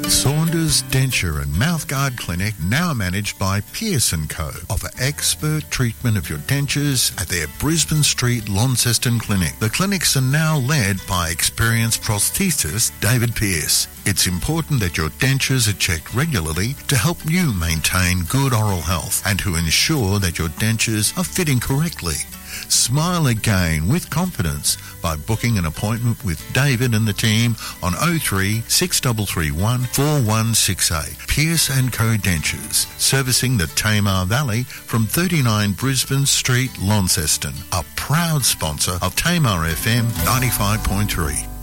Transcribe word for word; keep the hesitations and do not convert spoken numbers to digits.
Saunders Denture and Mouthguard Clinic, now managed by Pearce and Co, offer expert treatment of your dentures at their Brisbane Street Launceston Clinic. The clinics are now led by experienced prosthetist David Pearce. It's important that your dentures are checked regularly to help you maintain good oral health and to ensure that your dentures are fitting correctly. Smile again with confidence by booking an appointment with David and the team on oh three six three three one four one six eight. Pearce and Co Dentures, servicing the Tamar Valley from thirty-nine Brisbane Street, Launceston, a proud sponsor of Tamar F M ninety-five point three.